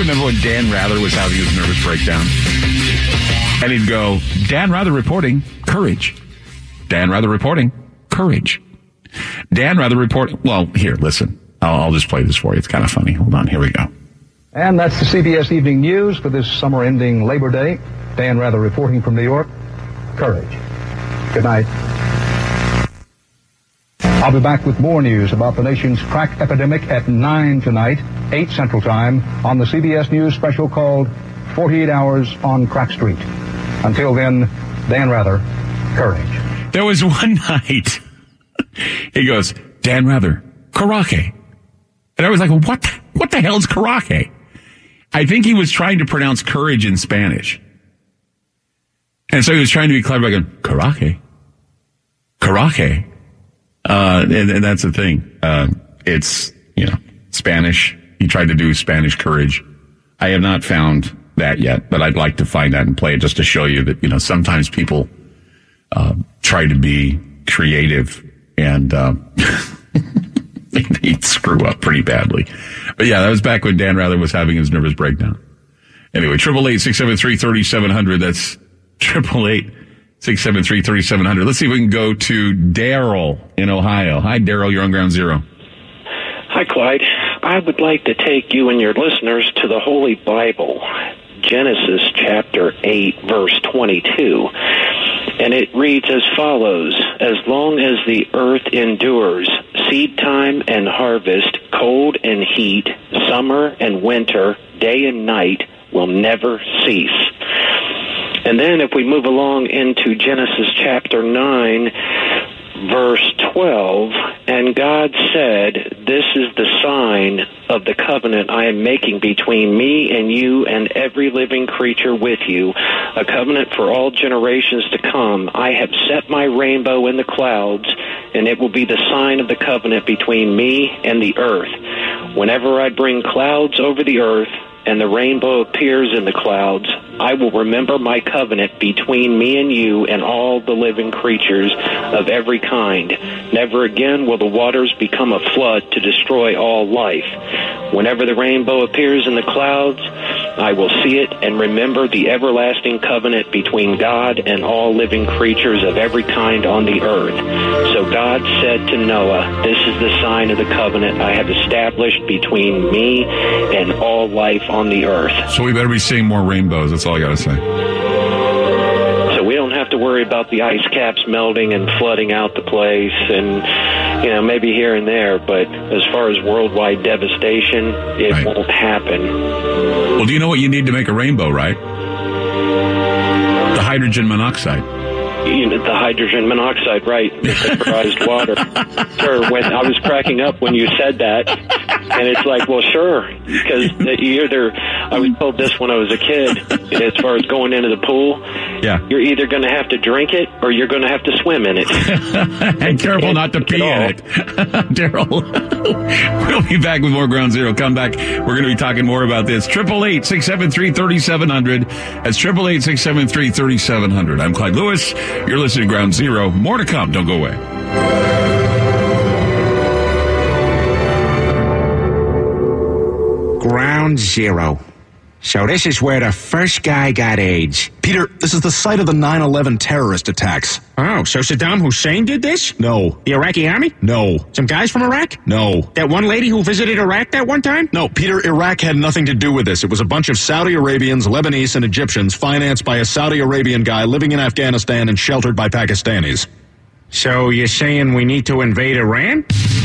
remember when Dan Rather was having his nervous breakdown? And he'd go, Dan Rather reporting, courage. Dan Rather reporting, courage. Dan Rather reporting. Well, here, listen. I'll just play this for you. It's kind of funny. Hold on. Here we go. And that's the CBS Evening News for this summer-ending Labor Day. Dan Rather reporting from New York. Courage. Good night. I'll be back with more news about the nation's crack epidemic at 9 tonight, 8 Central Time, on the CBS News special called 48 Hours on Crack Street. Until then, Dan Rather, courage. There was one night, he goes, Dan Rather, karate. And I was like, what the hell is karate? I think he was trying to pronounce courage in Spanish. And so he was trying to be clever by going, karate. Karate. And that's the thing. It's, Spanish. He tried to do Spanish courage. I have not found that yet, but I'd like to find that and play it just to show you that, sometimes people, try to be creative and, he'd screw up pretty badly. But yeah, that was back when Dan Rather was having his nervous breakdown. Anyway, 888-673-3700. That's 888-673-3700. Let's see if we can go to Daryl in Ohio. Hi, Daryl. You're on Ground Zero. Hi, Clyde. I would like to take you and your listeners to the Holy Bible, Genesis chapter 8, verse 22. And it reads as follows: as long as the earth endures, seed time and harvest, cold and heat, summer and winter, day and night will never cease. And then if we move along into Genesis chapter 9, verse 12, and God said, this is the sign of the covenant I am making between me and you and every living creature with you, a covenant for all generations to come. I have set my rainbow in the clouds, and it will be the sign of the covenant between me and the earth. Whenever I bring clouds over the earth, and the rainbow appears in the clouds, I will remember my covenant between me and you and all the living creatures of every kind. Never again will the waters become a flood to destroy all life. Whenever the rainbow appears in the clouds, I will see it and remember the everlasting covenant between God and all living creatures of every kind on the earth. So God said to Noah, this is the sign of the covenant I have established between me and all life on the earth. So we better be seeing more rainbows. That's all I got to say. So we don't have to worry about the ice caps melting and flooding out the place and, maybe here and there. But as far as worldwide devastation, it won't happen. Well, do you know what you need to make a rainbow, right? The hydrogen monoxide. The hydrogen monoxide, right? The vaporized water. Sure, when I was cracking up when you said that, and it's like, well, sure, because I was told this when I was a kid, as far as going into the pool, you're either going to have to drink it or you're going to have to swim in it. And careful not to pee in it. Daryl, we'll be back with more Ground Zero. Come back. We're going to be talking more about this. 888-673-3700. That's 888-673-3700. I'm Clyde Lewis. You're listening to Ground Zero. More to come. Don't go away. Ground Zero. So this is where the first guy got AIDS. Peter, this is the site of the 9/11 terrorist attacks. Oh, so Saddam Hussein did this? No. The Iraqi army? No. Some guys from Iraq? No. That one lady who visited Iraq that one time? No, Peter, Iraq had nothing to do with this. It was a bunch of Saudi Arabians, Lebanese, and Egyptians financed by a Saudi Arabian guy living in Afghanistan and sheltered by Pakistanis. So you're saying we need to invade Iran?